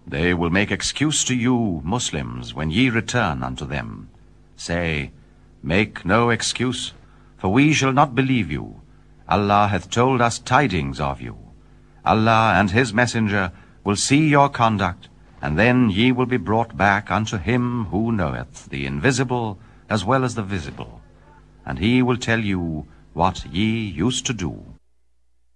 They will make excuse to you, Muslims, when ye return unto them. Say, make no excuse, for we shall not believe you. Allah hath told us tidings of you. Allah and his messenger will see your conduct, and then ye will be brought back unto him who knoweth the invisible as well as the visible, and he will tell you what ye used to do.